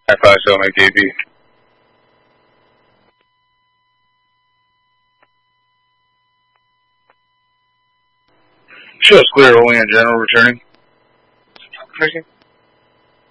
5 Selma KB. Show's clear, only in general returning.